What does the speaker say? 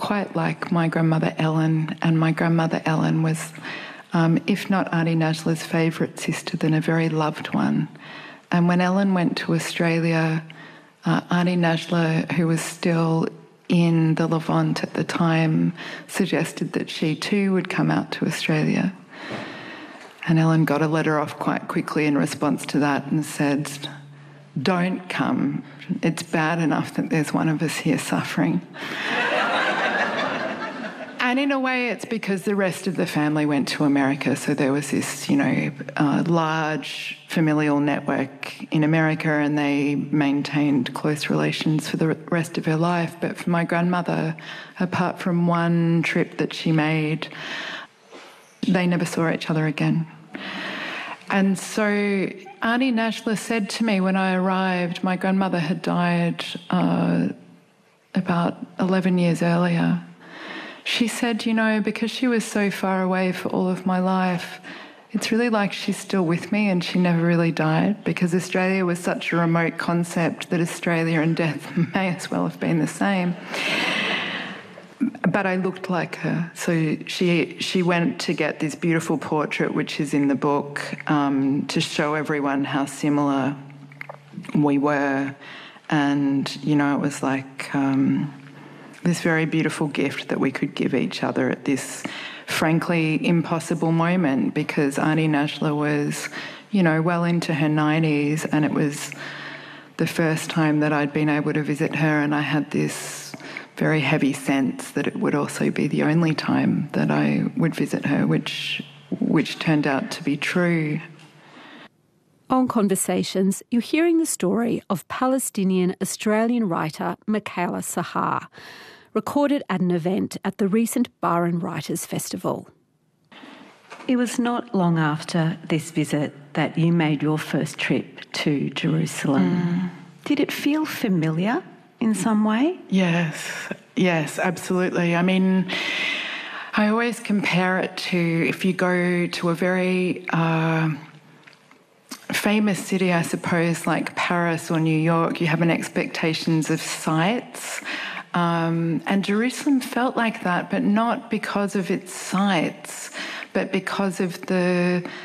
quite like my grandmother Ellen, and my grandmother Ellen was, if not Auntie Najla's favourite sister, then a very loved one. And when Ellen went to Australia, Auntie Najla, who was still in the Levant at the time, suggested that she too would come out to Australia. And Ellen got a letter off quite quickly in response to that and said, "Don't come. It's bad enough that there's one of us here suffering." And in a way, it's because the rest of the family went to America. So there was this, large familial network in America, and they maintained close relations for the rest of her life. But for my grandmother, apart from one trip that she made, they never saw each other again. And so Auntie Najla said to me when I arrived, my grandmother had died about 11 years earlier. She said, because she was so far away for all of my life, it's really like she's still with me and she never really died, because Australia was such a remote concept that Australia and death may as well have been the same. But I looked like her. So she went to get this beautiful portrait, which is in the book, to show everyone how similar we were. And, it was like this very beautiful gift that we could give each other at this frankly impossible moment, because Auntie Najla was, well into her 90s, and it was the first time that I'd been able to visit her, and I had this very heavy sense that it would also be the only time that I would visit her, which turned out to be true. On Conversations, you're hearing the story of Palestinian-Australian writer Michaela Sahar, recorded at an event at the recent Byron Writers' Festival. It was not long after this visit that you made your first trip to Jerusalem. Did it feel familiar in some way? Yes, absolutely. I mean, I always compare it to if you go to a very famous city, I suppose, like Paris or New York, you have an expectations of sights. And Jerusalem felt like that, but not because of its sights, but because of the